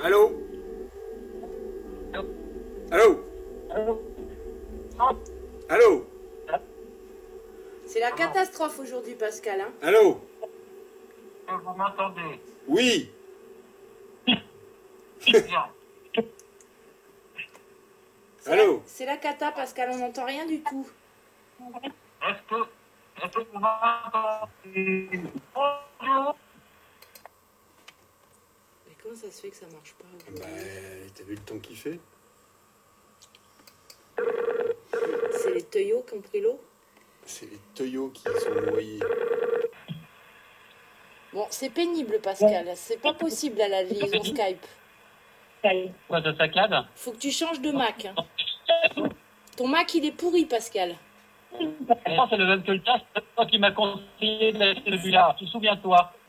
Allô? Allô? Allô? C'est la catastrophe aujourd'hui, Pascal. Hein. Allô? Vous m'entendez? Oui. Bien. Allô? C'est la cata, Pascal, on n'entend rien du tout. Est-ce que vous m'entendez? Bonjour. Mais comment ça se fait que ça marche pas aujourd'hui? Bah, t'as vu le temps qu'il fait? C'est les teuillots qui ont pris l'eau? C'est les Toyos qui sont noyés. Bon, c'est pénible, Pascal. C'est pas possible à la liaison Skype. Quoi, de saccade? Faut que tu changes de Mac. Hein. Ton Mac, il est pourri, Pascal. C'est le même que le test, c'est toi qui m'as conseillé d'acheter celui-là. Tu te souviens-toi?